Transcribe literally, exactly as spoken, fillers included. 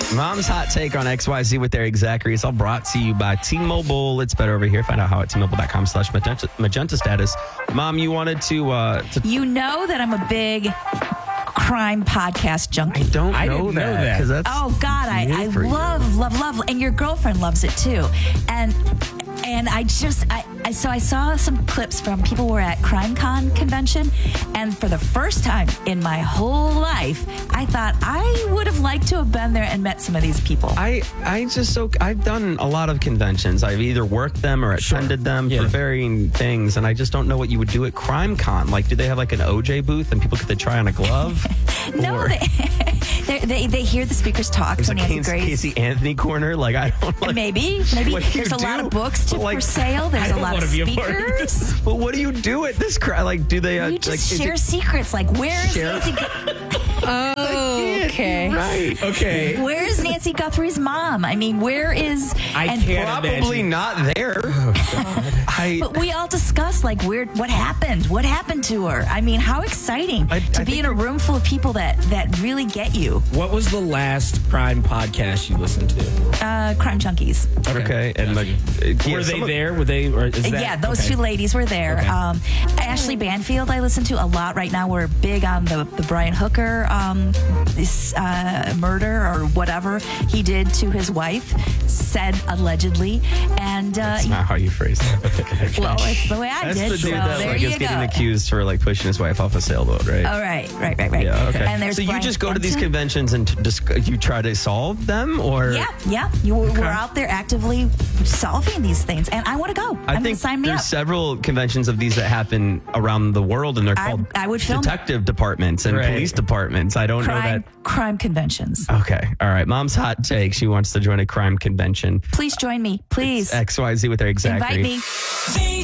Mom's hot take on X Y Z with Eric Zachary. It's all brought to you by T-Mobile. It's better over here. Find out how at T-Mobile.com slash magenta, magenta status. Mom, you wanted to, uh, to... You know that I'm a big crime podcast junkie. I don't I know didn't know that. that. 'Cause that's Oh, God, I, new I for you. love, love, love. And your girlfriend loves it, too. And... And I just, I, I so I saw some clips from people who were at CrimeCon convention, and for the first time in my whole life, I thought I would have liked to have been there and met some of these people. I, I just so I've done a lot of conventions. I've either worked them or attended them Yeah. for varying things, and I just don't know what you would do at CrimeCon. Like, do they have like an O J booth and people get to try on a glove? no, Or- they, they, they they hear the speakers talk. There's So a Nancy Casey, Grace. Casey Anthony corner. Like, I don't like. Maybe, maybe What do you there's a lot do? of books to, But, like, for sale. There's I a don't lot of wanna be a part of speakers. But what do you do at this crowd? Like, do they? Uh, You like, just is share it- secrets. Like, where's Share- Nancy? Oh, okay. Right. Okay. Where's Nancy Guthrie's mom? I mean, where is? I and can't Probably imagine. not there. I. But we all discussed like where what happened. What happened to her? I mean, how exciting I- to I be think in a room full of people that that really get you. What was the last crime podcast you listened to? Uh, crime junkies. Okay, and Gotcha. like, yeah, Were they some of- there? Were they? Or is that, yeah, those okay. two ladies were there. Okay. Um, Ashley Banfield, I listen to a lot right now. We're big on the, the Brian Hooker um, this, uh, murder or whatever he did to his wife, said allegedly. And uh, That's not how you phrase that. well, it's the way I That's did. the dude so that there like you is go. getting accused for like pushing his wife off a sailboat, right? All right, right, right, right. Yeah. Okay. And there's so you Brian just go to these Fenton. conventions and t- dis- you try to solve them, or Yeah, yeah. You were, we're out there actively solving these things, and I want to go. I I'm think gonna sign me there's up. several conventions of these that happen around the world, and they're I- called I would film it. detective departments and Right. police departments. I don't crime, know that. crime conventions. Okay. All right. Mom's hot take. She wants to join a crime convention. Please join me, please. X Y Z with Eric Zachary. Invite me.